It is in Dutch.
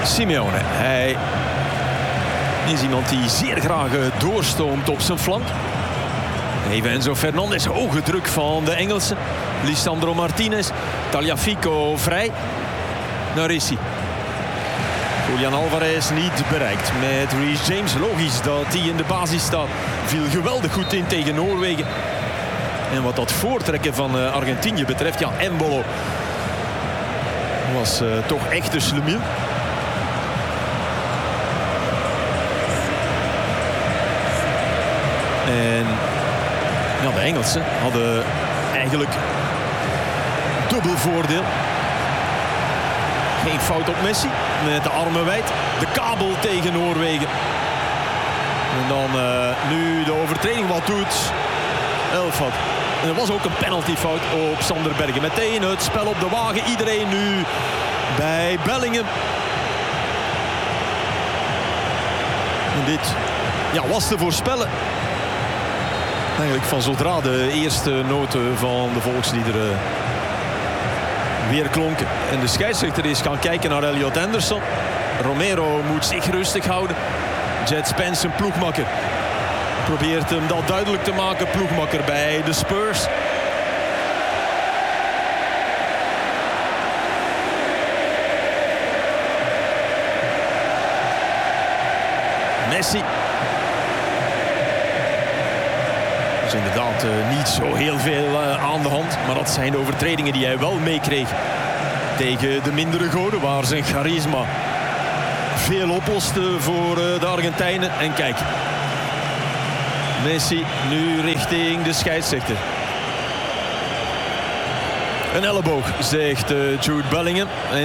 Simeone, hij is iemand die zeer graag doorstoomt op zijn flank. Even Enzo Fernandez, hoge druk van de Engelsen. Lisandro Martinez, Tagliafico vrij. Narissi. Julian Alvarez niet bereikt met Reece James. Logisch dat hij in de basis staat. Viel geweldig goed in tegen Noorwegen. En wat dat voortrekken van Argentinië betreft, ja, Embolo was toch echt de slemiel. En ja, de Engelsen hadden eigenlijk dubbel voordeel. Geen fout op Messi, met de armen wijd. De kabel tegen Noorwegen. En dan nu de overtreding, wat doet Elfhat. En er was ook een penaltyfout op Sander Bergen. Meteen het spel op de wagen. Iedereen nu bij Bellingham. En dit was te voorspellen. Eigenlijk van zodra de eerste noten van de volksliederen weer klonken. En de scheidsrechter is gaan kijken naar Elliot Anderson. Romero moet zich rustig houden. Jet Spence, een ploegmakker, probeert hem dat duidelijk te maken. Ploegmakker bij de Spurs. Messi. Dus inderdaad niet zo heel veel aan de hand. Maar dat zijn de overtredingen die hij wel meekreeg tegen de mindere goden, waar zijn charisma veel oploste voor de Argentijnen. En kijk, Messi nu richting de scheidsrechter. Een elleboog, zegt Jude Bellingham.